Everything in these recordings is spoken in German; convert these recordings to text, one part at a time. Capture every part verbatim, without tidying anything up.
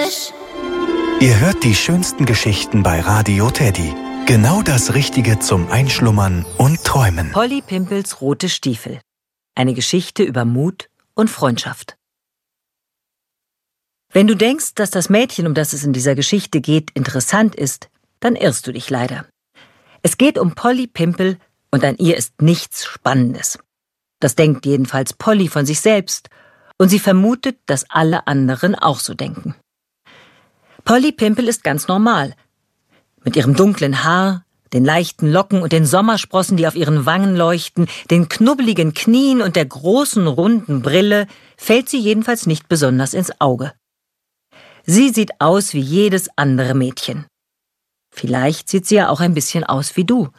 Frisch. Ihr hört die schönsten Geschichten bei Radio Teddy. Genau das Richtige zum Einschlummern und Träumen. Polly Pimpels rote Stiefel. Eine Geschichte über Mut und Freundschaft. Wenn du denkst, dass das Mädchen, um das es in dieser Geschichte geht, interessant ist, dann irrst du dich leider. Es geht um Polly Pimpel und an ihr ist nichts Spannendes. Das denkt jedenfalls Polly von sich selbst und sie vermutet, dass alle anderen auch so denken. Polly Pimpel ist ganz normal. Mit ihrem dunklen Haar, den leichten Locken und den Sommersprossen, die auf ihren Wangen leuchten, den knubbeligen Knien und der großen, runden Brille, fällt sie jedenfalls nicht besonders ins Auge. Sie sieht aus wie jedes andere Mädchen. Vielleicht sieht sie ja auch ein bisschen aus wie du.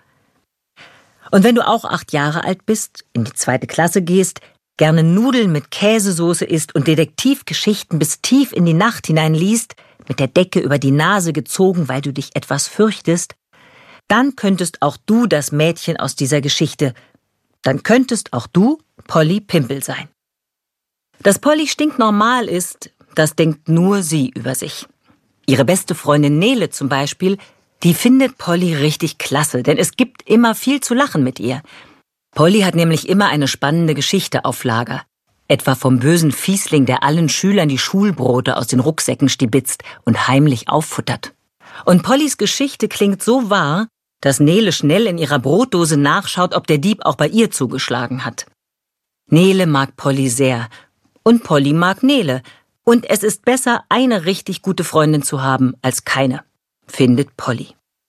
Und wenn du auch acht Jahre alt bist, in die zweite Klasse gehst, gerne Nudeln mit Käsesoße isst und Detektivgeschichten bis tief in die Nacht hinein liest, mit der Decke über die Nase gezogen, weil du dich etwas fürchtest, dann könntest auch du das Mädchen aus dieser Geschichte, dann könntest auch du Polly Pimpel sein. Dass Polly stinknormal ist, das denkt nur sie über sich. Ihre beste Freundin Nele zum Beispiel, die findet Polly richtig klasse, denn es gibt immer viel zu lachen mit ihr. Polly hat nämlich immer eine spannende Geschichte auf Lager. Etwa vom bösen Fiesling, der allen Schülern die Schulbrote aus den Rucksäcken stibitzt und heimlich auffuttert. Und Pollys Geschichte klingt so wahr, dass Nele schnell in ihrer Brotdose nachschaut, ob der Dieb auch bei ihr zugeschlagen hat. Nele mag Polly sehr und Polly mag Nele. Und es ist besser, eine richtig gute Freundin zu haben, als keine, findet Polly.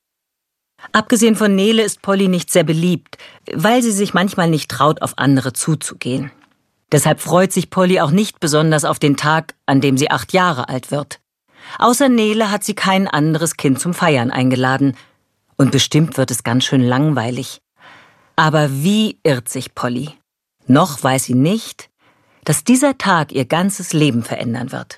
Abgesehen von Nele ist Polly nicht sehr beliebt, weil sie sich manchmal nicht traut, auf andere zuzugehen. Deshalb freut sich Polly auch nicht besonders auf den Tag, an dem sie acht Jahre alt wird. Außer Nele hat sie kein anderes Kind zum Feiern eingeladen. Und bestimmt wird es ganz schön langweilig. Aber wie irrt sich Polly? Noch weiß sie nicht, dass dieser Tag ihr ganzes Leben verändern wird.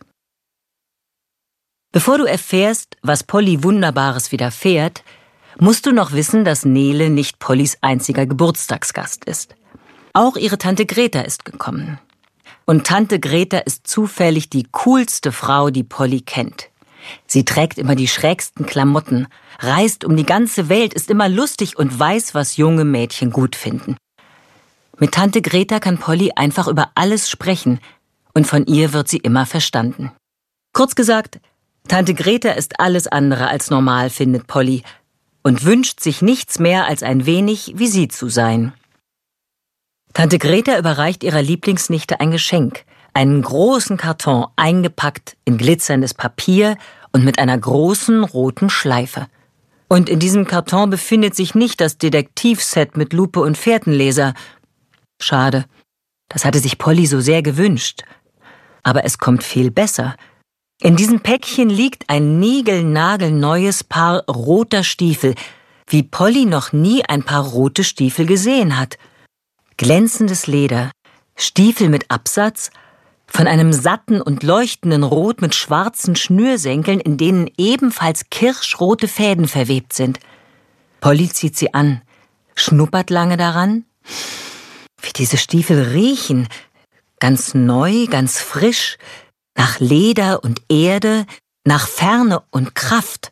Bevor du erfährst, was Polly Wunderbares widerfährt, musst du noch wissen, dass Nele nicht Pollys einziger Geburtstagsgast ist. Auch ihre Tante Greta ist gekommen. Und Tante Greta ist zufällig die coolste Frau, die Polly kennt. Sie trägt immer die schrägsten Klamotten, reist um die ganze Welt, ist immer lustig und weiß, was junge Mädchen gut finden. Mit Tante Greta kann Polly einfach über alles sprechen und von ihr wird sie immer verstanden. Kurz gesagt, Tante Greta ist alles andere als normal, findet Polly, und wünscht sich nichts mehr als ein wenig wie sie zu sein. Tante Greta überreicht ihrer Lieblingsnichte ein Geschenk, einen großen Karton eingepackt in glitzerndes Papier und mit einer großen roten Schleife. Und in diesem Karton befindet sich nicht das Detektivset mit Lupe und Fährtenleser. Schade, das hatte sich Polly so sehr gewünscht. Aber es kommt viel besser. In diesem Päckchen liegt ein niegelnagelneues Paar roter Stiefel, wie Polly noch nie ein Paar rote Stiefel gesehen hat. Glänzendes Leder, Stiefel mit Absatz, von einem satten und leuchtenden Rot mit schwarzen Schnürsenkeln, in denen ebenfalls kirschrote Fäden verwebt sind. Polly zieht sie an, schnuppert lange daran. Wie diese Stiefel riechen, ganz neu, ganz frisch, nach Leder und Erde, nach Ferne und Kraft.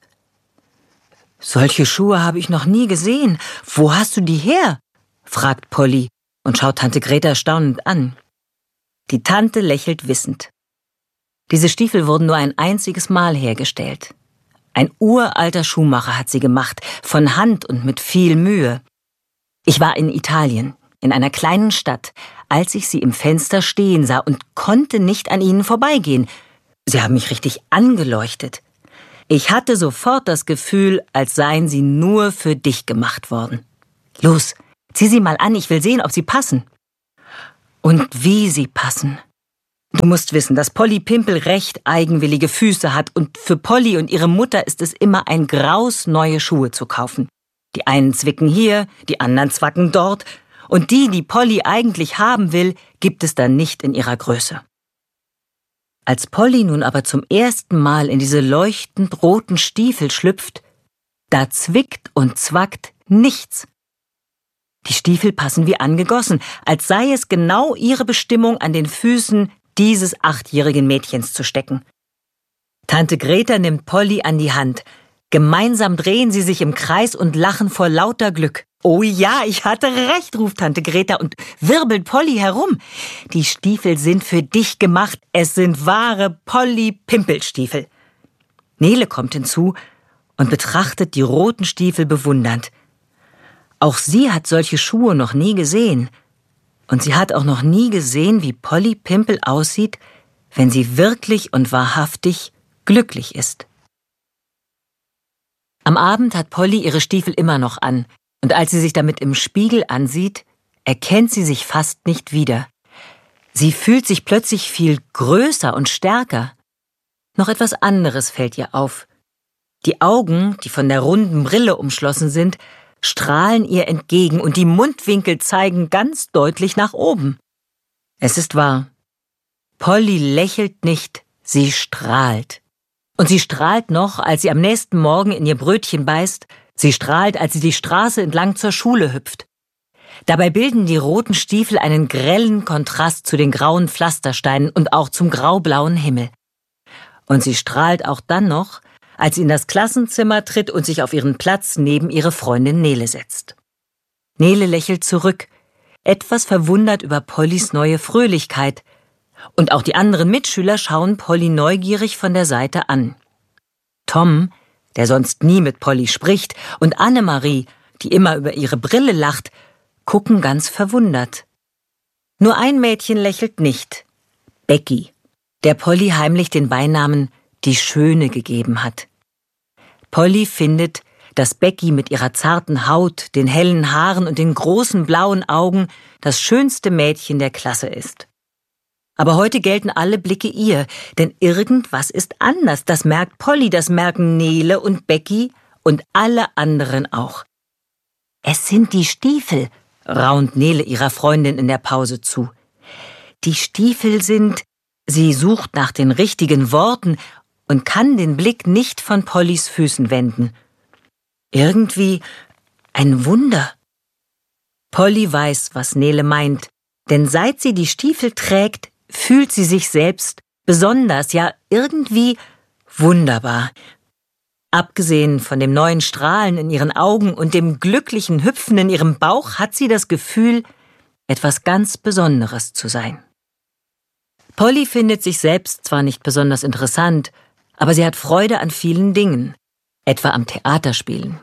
Solche Schuhe habe ich noch nie gesehen. Wo hast du die her? Fragt Polly und schaut Tante Greta staunend an. Die Tante lächelt wissend. Diese Stiefel wurden nur ein einziges Mal hergestellt. Ein uralter Schuhmacher hat sie gemacht, von Hand und mit viel Mühe. Ich war in Italien, in einer kleinen Stadt, als ich sie im Fenster stehen sah und konnte nicht an ihnen vorbeigehen. Sie haben mich richtig angeleuchtet. Ich hatte sofort das Gefühl, als seien sie nur für dich gemacht worden. Los, zieh sie mal an, ich will sehen, ob sie passen. Und wie sie passen. Du musst wissen, dass Polly Pimpel recht eigenwillige Füße hat und für Polly und ihre Mutter ist es immer ein Graus, neue Schuhe zu kaufen. Die einen zwicken hier, die anderen zwacken dort und die, die Polly eigentlich haben will, gibt es dann nicht in ihrer Größe. Als Polly nun aber zum ersten Mal in diese leuchtend roten Stiefel schlüpft, da zwickt und zwackt nichts. Die Stiefel passen wie angegossen, als sei es genau ihre Bestimmung, an den Füßen dieses achtjährigen Mädchens zu stecken. Tante Greta nimmt Polly an die Hand. Gemeinsam drehen sie sich im Kreis und lachen vor lauter Glück. »Oh ja, ich hatte recht«, ruft Tante Greta und wirbelt Polly herum. »Die Stiefel sind für dich gemacht. Es sind wahre Polly-Pimpelstiefel.« Nele kommt hinzu und betrachtet die roten Stiefel bewundernd. Auch sie hat solche Schuhe noch nie gesehen. Und sie hat auch noch nie gesehen, wie Polly Pimpel aussieht, wenn sie wirklich und wahrhaftig glücklich ist. Am Abend hat Polly ihre Stiefel immer noch an. Und als sie sich damit im Spiegel ansieht, erkennt sie sich fast nicht wieder. Sie fühlt sich plötzlich viel größer und stärker. Noch etwas anderes fällt ihr auf. Die Augen, die von der runden Brille umschlossen sind, strahlen ihr entgegen und die Mundwinkel zeigen ganz deutlich nach oben. Es ist wahr. Polly lächelt nicht, sie strahlt. Und sie strahlt noch, als sie am nächsten Morgen in ihr Brötchen beißt. Sie strahlt, als sie die Straße entlang zur Schule hüpft. Dabei bilden die roten Stiefel einen grellen Kontrast zu den grauen Pflastersteinen und auch zum graublauen Himmel. Und sie strahlt auch dann noch, als sie in das Klassenzimmer tritt und sich auf ihren Platz neben ihre Freundin Nele setzt. Nele lächelt zurück, etwas verwundert über Pollys neue Fröhlichkeit. Und auch die anderen Mitschüler schauen Polly neugierig von der Seite an. Tom, der sonst nie mit Polly spricht, und Annemarie, die immer über ihre Brille lacht, gucken ganz verwundert. Nur ein Mädchen lächelt nicht, Becky, der Polly heimlich den Beinamen die Schöne gegeben hat. Polly findet, dass Becky mit ihrer zarten Haut, den hellen Haaren und den großen blauen Augen das schönste Mädchen der Klasse ist. Aber heute gelten alle Blicke ihr, denn irgendwas ist anders. Das merkt Polly, das merken Nele und Becky und alle anderen auch. »Es sind die Stiefel«, raunt Nele ihrer Freundin in der Pause zu. »Die Stiefel sind...« Sie sucht nach den richtigen Worten und kann den Blick nicht von Pollys Füßen wenden. Irgendwie ein Wunder. Polly weiß, was Nele meint, denn seit sie die Stiefel trägt, fühlt sie sich selbst besonders, ja irgendwie wunderbar. Abgesehen von dem neuen Strahlen in ihren Augen und dem glücklichen Hüpfen in ihrem Bauch hat sie das Gefühl, etwas ganz Besonderes zu sein. Polly findet sich selbst zwar nicht besonders interessant, aber sie hat Freude an vielen Dingen, etwa am Theaterspielen.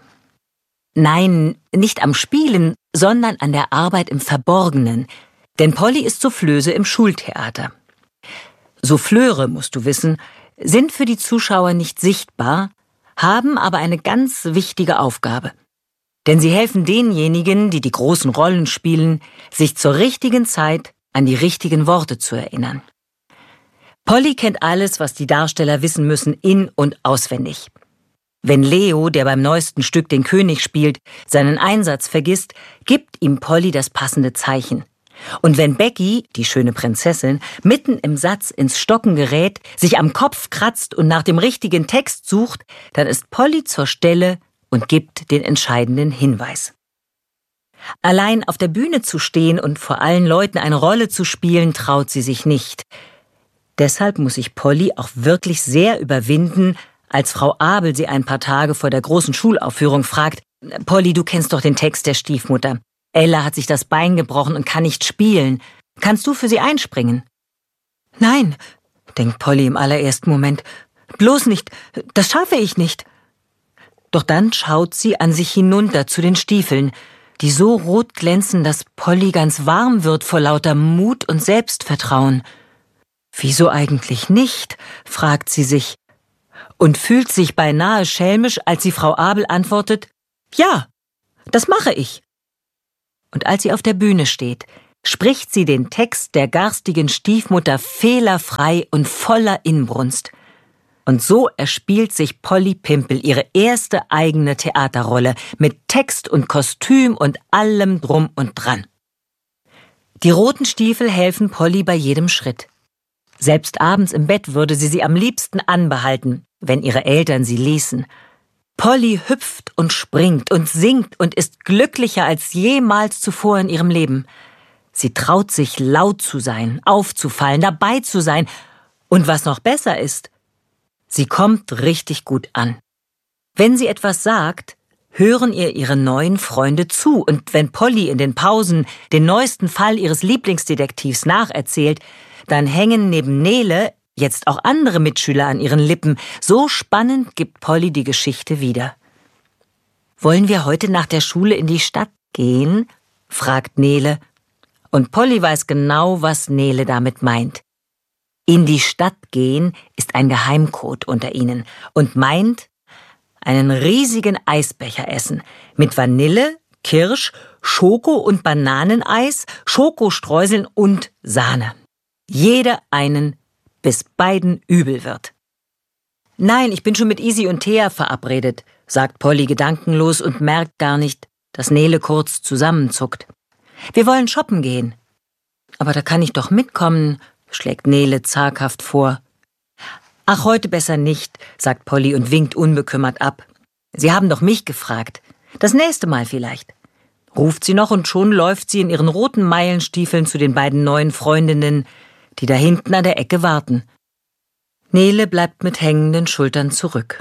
Nein, nicht am Spielen, sondern an der Arbeit im Verborgenen, denn Polly ist Soufflöse im Schultheater. Soufflöre, musst du wissen, sind für die Zuschauer nicht sichtbar, haben aber eine ganz wichtige Aufgabe. Denn sie helfen denjenigen, die die großen Rollen spielen, sich zur richtigen Zeit an die richtigen Worte zu erinnern. Polly kennt alles, was die Darsteller wissen müssen, in- und auswendig. Wenn Leo, der beim neuesten Stück den König spielt, seinen Einsatz vergisst, gibt ihm Polly das passende Zeichen. Und wenn Becky, die schöne Prinzessin, mitten im Satz ins Stocken gerät, sich am Kopf kratzt und nach dem richtigen Text sucht, dann ist Polly zur Stelle und gibt den entscheidenden Hinweis. Allein auf der Bühne zu stehen und vor allen Leuten eine Rolle zu spielen, traut sie sich nicht. Deshalb muss sich Polly auch wirklich sehr überwinden, als Frau Abel sie ein paar Tage vor der großen Schulaufführung fragt: »Polly, du kennst doch den Text der Stiefmutter. Ella hat sich das Bein gebrochen und kann nicht spielen. Kannst du für sie einspringen?« »Nein«, denkt Polly im allerersten Moment, »bloß nicht, das schaffe ich nicht.« Doch dann schaut sie an sich hinunter zu den Stiefeln, die so rot glänzen, dass Polly ganz warm wird vor lauter Mut und Selbstvertrauen. »Wieso eigentlich nicht?«, fragt sie sich und fühlt sich beinahe schelmisch, als sie Frau Abel antwortet: »Ja, das mache ich.« Und als sie auf der Bühne steht, spricht sie den Text der garstigen Stiefmutter fehlerfrei und voller Inbrunst. Und so erspielt sich Polly Pimpel ihre erste eigene Theaterrolle mit Text und Kostüm und allem drum und dran. Die roten Stiefel helfen Polly bei jedem Schritt. Selbst abends im Bett würde sie sie am liebsten anbehalten, wenn ihre Eltern sie ließen. Polly hüpft und springt und singt und ist glücklicher als jemals zuvor in ihrem Leben. Sie traut sich, laut zu sein, aufzufallen, dabei zu sein. Und was noch besser ist, Sie kommt richtig gut an. Wenn sie etwas sagt, hören ihr ihre neuen Freunde zu. Und wenn Polly in den Pausen den neuesten Fall ihres Lieblingsdetektivs nacherzählt, dann hängen neben Nele jetzt auch andere Mitschüler an ihren Lippen. So spannend gibt Polly die Geschichte wieder. »Wollen wir heute nach der Schule in die Stadt gehen?« fragt Nele. Und Polly weiß genau, was Nele damit meint. In die Stadt gehen ist ein Geheimcode unter ihnen und meint einen riesigen Eisbecher essen mit Vanille, Kirsch, Schoko- und Bananeneis, Schokostreuseln und Sahne. Jeder einen, bis beiden übel wird. »Nein, ich bin schon mit Isi und Thea verabredet«, sagt Polly gedankenlos und merkt gar nicht, dass Nele kurz zusammenzuckt. »Wir wollen shoppen gehen.« »Aber da kann ich doch mitkommen«, schlägt Nele zaghaft vor. »Ach, heute besser nicht«, sagt Polly und winkt unbekümmert ab. »Sie haben doch mich gefragt. Das nächste Mal vielleicht«, ruft sie noch, und schon läuft sie in ihren roten Meilenstiefeln zu den beiden neuen Freundinnen, die da hinten an der Ecke warten. Nele bleibt mit hängenden Schultern zurück.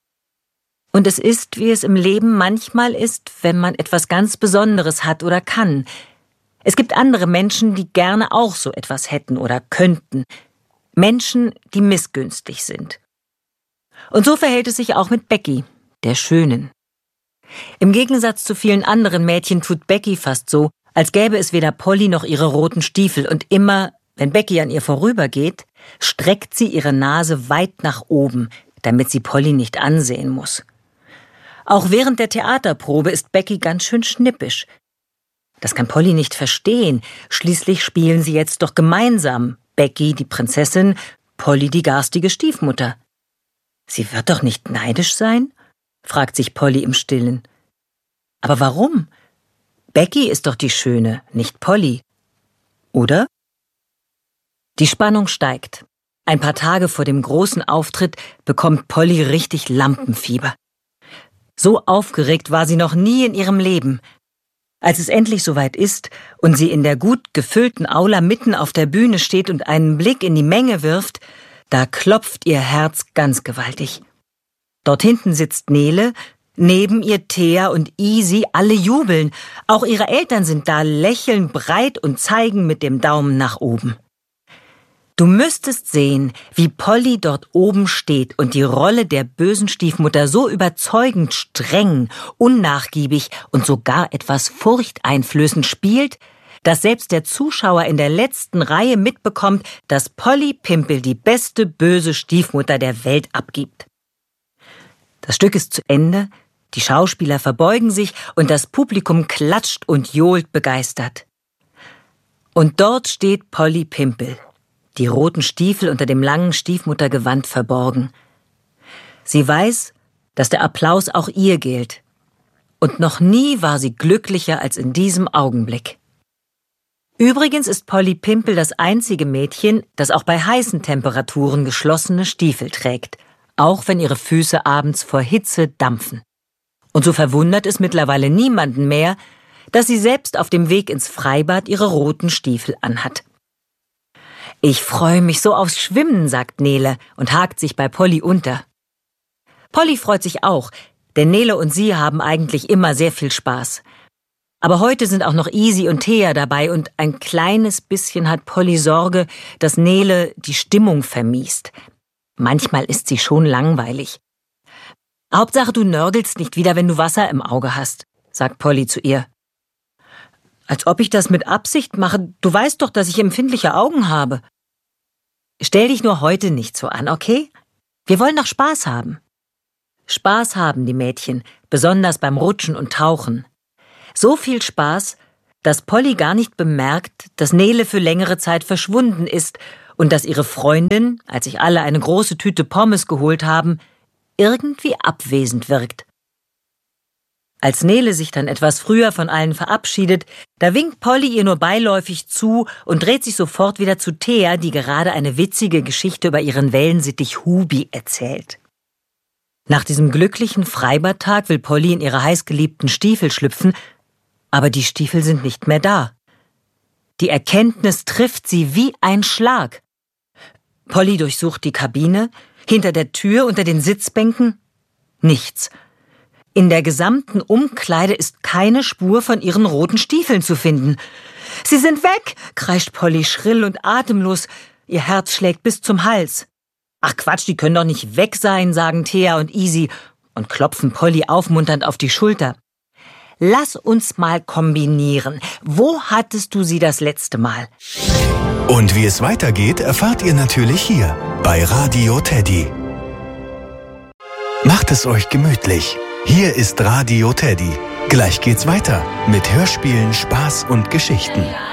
Und es ist, wie es im Leben manchmal ist, wenn man etwas ganz Besonderes hat oder kann. Es gibt andere Menschen, die gerne auch so etwas hätten oder könnten. Menschen, die missgünstig sind. Und so verhält es sich auch mit Becky, der Schönen. Im Gegensatz zu vielen anderen Mädchen tut Becky fast so, als gäbe es weder Polly noch ihre roten Stiefel, und immer, wenn Becky an ihr vorübergeht, streckt sie ihre Nase weit nach oben, damit sie Polly nicht ansehen muss. Auch während der Theaterprobe ist Becky ganz schön schnippisch. Das kann Polly nicht verstehen. Schließlich spielen sie jetzt doch gemeinsam. Becky die Prinzessin, Polly die garstige Stiefmutter. Sie wird doch nicht neidisch sein? Fragt sich Polly im Stillen. Aber warum? Becky ist doch die Schöne, nicht Polly. Oder? Die Spannung steigt. Ein paar Tage vor dem großen Auftritt bekommt Polly richtig Lampenfieber. So aufgeregt war sie noch nie in ihrem Leben. Als es endlich soweit ist und sie in der gut gefüllten Aula mitten auf der Bühne steht und einen Blick in die Menge wirft, da klopft ihr Herz ganz gewaltig. Dort hinten sitzt Nele, neben ihr Thea und Isi, alle jubeln. Auch ihre Eltern sind da, lächeln breit und zeigen mit dem Daumen nach oben. Du müsstest sehen, wie Polly dort oben steht und die Rolle der bösen Stiefmutter so überzeugend streng, unnachgiebig und sogar etwas furchteinflößend spielt, dass selbst der Zuschauer in der letzten Reihe mitbekommt, dass Polly Pimpel die beste böse Stiefmutter der Welt abgibt. Das Stück ist zu Ende, die Schauspieler verbeugen sich und das Publikum klatscht und johlt begeistert. Und dort steht Polly Pimpel, die roten Stiefel unter dem langen Stiefmuttergewand verborgen. Sie weiß, dass der Applaus auch ihr gilt. Und noch nie war sie glücklicher als in diesem Augenblick. Übrigens ist Polly Pimpel das einzige Mädchen, das auch bei heißen Temperaturen geschlossene Stiefel trägt, auch wenn ihre Füße abends vor Hitze dampfen. Und so verwundert es mittlerweile niemanden mehr, dass sie selbst auf dem Weg ins Freibad ihre roten Stiefel anhat. »Ich freue mich so aufs Schwimmen«, sagt Nele und hakt sich bei Polly unter. Polly freut sich auch, denn Nele und sie haben eigentlich immer sehr viel Spaß. Aber heute sind auch noch Isi und Thea dabei und ein kleines bisschen hat Polly Sorge, dass Nele die Stimmung vermiest. Manchmal ist sie schon langweilig. »Hauptsache, du nörgelst nicht wieder, wenn du Wasser im Auge hast«, sagt Polly zu ihr. »Als ob ich das mit Absicht mache. Du weißt doch, dass ich empfindliche Augen habe.« »Stell dich nur heute nicht so an, okay? Wir wollen doch Spaß haben.« Spaß haben die Mädchen, besonders beim Rutschen und Tauchen. So viel Spaß, dass Polly gar nicht bemerkt, dass Nele für längere Zeit verschwunden ist und dass ihre Freundin, als sich alle eine große Tüte Pommes geholt haben, irgendwie abwesend wirkt. Als Nele sich dann etwas früher von allen verabschiedet, da winkt Polly ihr nur beiläufig zu und dreht sich sofort wieder zu Thea, die gerade eine witzige Geschichte über ihren Wellensittich Hubi erzählt. Nach diesem glücklichen Freibadtag will Polly in ihre heißgeliebten Stiefel schlüpfen, aber die Stiefel sind nicht mehr da. Die Erkenntnis trifft sie wie ein Schlag. Polly durchsucht die Kabine, Hinter der Tür, unter den Sitzbänken? Nichts. In der gesamten Umkleide ist keine Spur von ihren roten Stiefeln zu finden. »Sie sind weg«, kreischt Polly schrill und atemlos. Ihr Herz schlägt bis zum Hals. »Ach Quatsch, die können doch nicht weg sein«, sagen Thea und Easy und klopfen Polly aufmunternd auf die Schulter. »Lass uns mal kombinieren. Wo hattest du sie das letzte Mal?« Und wie es weitergeht, erfahrt ihr natürlich hier bei Radio Teddy. Macht es euch gemütlich. Hier ist Radio Teddy. Gleich geht's weiter mit Hörspielen, Spaß und Geschichten.